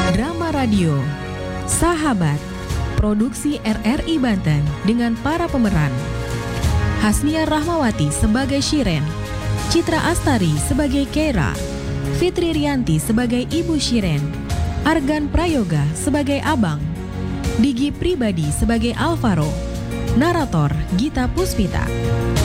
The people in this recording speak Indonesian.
Drama Radio Sahabat, produksi RRI Banten dengan para pemeran Hasnia Rahmawati sebagai Shiren, Citra Astari sebagai Keira, Fitri Rianti sebagai Ibu Shiren, Argan Prayoga sebagai Abang, Digi Pribadi sebagai Alvaro, narator Gita Puspita.